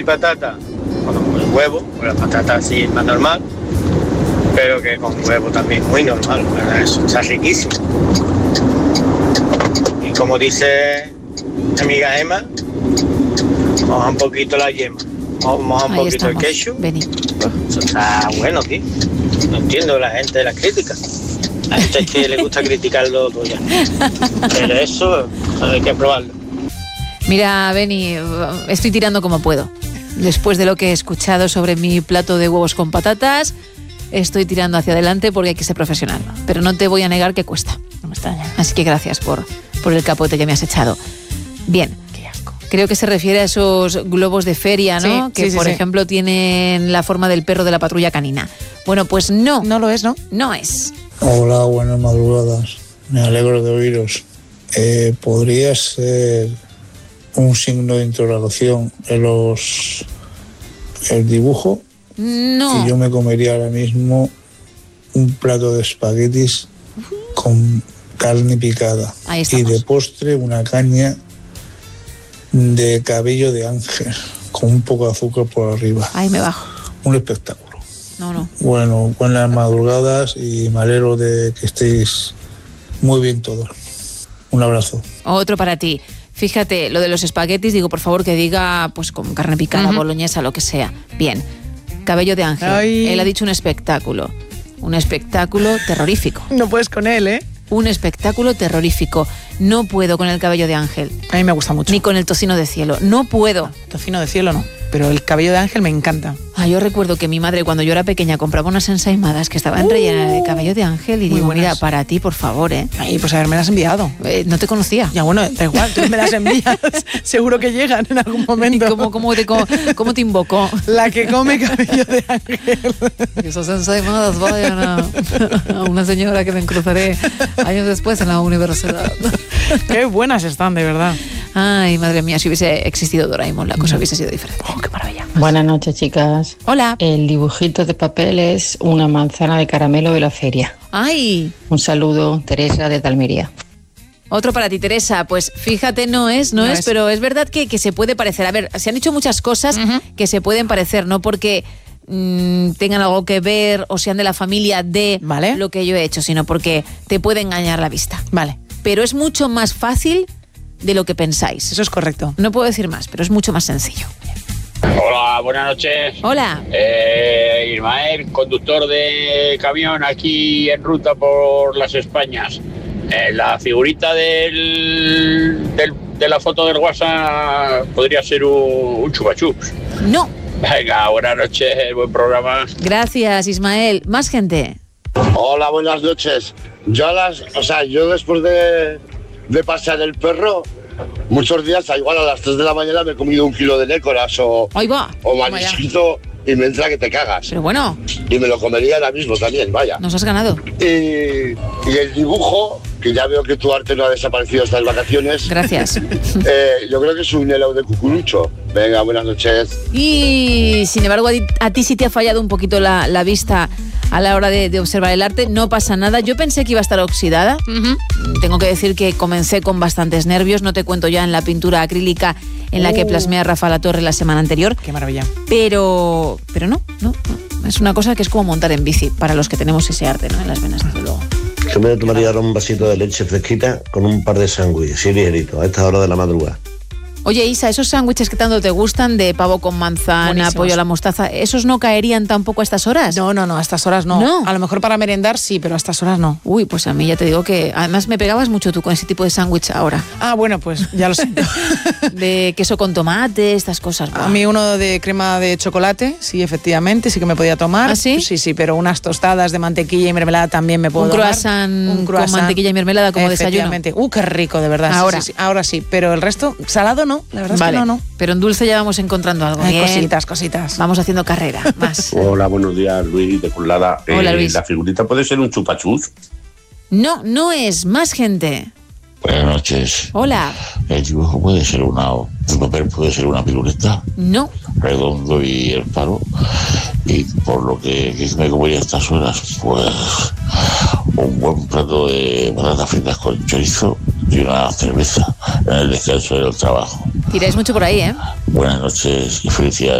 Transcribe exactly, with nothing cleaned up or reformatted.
patata, bueno, con huevo, con la patata así más normal, pero que con huevo también muy normal, ¿verdad? Eso está riquísimo. Y como dice mi amiga Emma, moja un poquito la yema, moja un Ahí poquito estamos. el queso. Vení. Eso está bueno, tío. No entiendo la gente de la crítica. A la gente que le gusta criticarlo todo ya. Pero eso hay que probarlo. Mira, Beni, estoy tirando como puedo. Después de lo que he escuchado sobre mi plato de huevos con patatas, estoy tirando hacia adelante porque hay que ser profesional. Pero no te voy a negar que cuesta. No me extraña. Así que gracias por, por el capote que me has echado. Bien. Qué asco. Creo que se refiere a esos globos de feria, ¿no? Sí, que, sí, sí, por sí. ejemplo, tienen la forma del perro de la patrulla canina. Bueno, pues no. No lo es, ¿no? No es. Hola, buenas madrugadas. Me alegro de oíros. Eh, ¿Podría ser un signo de interrogación en los el dibujo? No. Y yo me comería ahora mismo un plato de espaguetis con carne picada. Ahí Y estamos. de postre una caña de cabello de ángel con un poco de azúcar por arriba. Ahí me bajo. Un espectáculo. No, no. Bueno, buenas madrugadas y me alegro de que estéis muy bien todos. Un abrazo. Otro para ti. Fíjate, lo de los espaguetis, digo, por favor, que diga, pues con carne picada, Ujú. boloñesa, lo que sea. Bien. Cabello de ángel. Ay. Él ha dicho un espectáculo. Un espectáculo terrorífico. No puedes con él, ¿eh? Un espectáculo terrorífico. No puedo con el cabello de ángel. A mí me gusta mucho. Ni con el tocino de cielo. No puedo. Tocino de cielo no. Pero el cabello de ángel me encanta. Ah, yo recuerdo que mi madre, cuando yo era pequeña, compraba unas ensaimadas que estaban rellenas de cabello de ángel y Muy digo, buenas. mira, para ti, por favor, ¿eh? Ay, pues a ver, me las has enviado. Eh, no te conocía. Ya bueno, da igual, tú me las envías. Seguro que llegan en algún ¿Y momento. cómo, cómo te, cómo, cómo te invocó? La que come cabello de ángel. Esas ensaimadas vayan a, a una señora que me cruzaré años después en la universidad. Qué buenas están, de verdad. Ay, madre mía, si hubiese existido Doraemon, la cosa hubiese sido diferente. Oh, qué maravilla. Buenas noches, chicas. Hola. El dibujito de papel es una manzana de caramelo de la feria. Ay, Un saludo, Teresa de Almería. otro para ti, Teresa. Pues fíjate, no es, no, No es, es. pero es verdad que, que se puede parecer. A ver, se han dicho muchas cosas Ujú. que se pueden parecer, no porque mm, tengan algo que ver o sean de la familia de Vale. lo que yo he hecho, sino porque te puede engañar la vista. Vale, Pero es mucho más fácil de lo que pensáis. eso es correcto. No puedo decir más, pero es mucho más sencillo. Hola, buenas noches. Hola. Eh, Ismael, conductor de camión aquí en ruta por las Españas. Eh, la figurita del, del- de la foto del WhatsApp podría ser un, un chupa chups. No. Venga, buenas noches, buen programa. Gracias, Ismael. Más gente. Hola, buenas noches. Yo a las, o sea, yo después de, de pasear el perro, muchos días, igual a las tres de la mañana me he comido un kilo de nécoras o, Ahí va. o Toma ya. marisquito y me entra que te cagas. Pero bueno, Y me lo comería ahora mismo también, vaya. nos has ganado. Y, y el dibujo, que ya veo que tu arte no ha desaparecido estas vacaciones, Gracias. eh, yo creo que es un helado de cucurucho. Venga, buenas noches. Y sin embargo, a ti, a ti sí te ha fallado un poquito la, la vista a la hora de, de observar el arte. No pasa nada. Yo pensé que iba a estar oxidada. Tengo que decir que comencé con bastantes nervios. No te cuento ya en la pintura acrílica en la que Oh. plasmé a Rafa La Torre la semana anterior. Qué maravilla. Pero, pero no, no, no. Es una cosa que es como montar en bici para los que tenemos ese arte, ¿no? En las venas, desde luego. Yo me tomaría ahora un vasito de leche fresquita con un par de sándwiches, así ligerito, a esta hora de la madrugada. Oye, Isa, esos sándwiches que tanto te gustan, de pavo con manzana, Buenísimos. pollo a la mostaza, ¿esos no caerían tampoco a estas horas? No, no, no, a estas horas no. No. A lo mejor para merendar sí, pero a estas horas no. Uy, pues a mí ya te digo que además me pegabas mucho tú con ese tipo de sándwich ahora. Ah, bueno, pues ya lo siento. De queso con tomate, estas cosas. A mí uno de crema de chocolate, sí, efectivamente, sí que me podía tomar. ¿Ah, sí? Sí, sí, pero unas tostadas de mantequilla y mermelada también me puedo Un tomar. croissant con mantequilla y mermelada como desayuno. Efectivamente. Uh, qué rico, de verdad. Sí, Ahora. sí, sí. Ahora sí, pero el resto, salado no, la verdad Vale, es que no, no. pero en dulce ya vamos encontrando algo. Ay, Bien. cositas, cositas. Vamos haciendo carrera, más. Hola, buenos días, Luis de Curlada. Hola, Luis. ¿La figurita puede ser un chupachus? No, no es más gente. Buenas noches. Hola. El dibujo puede ser una, el papel puede ser una piruleta, No. redondo y el palo. Y por lo que, que me comería a estas horas, pues un buen plato de patatas fritas con chorizo y una cerveza en el descanso del trabajo. Tiráis mucho por ahí, ¿eh? Buenas noches y felicidades.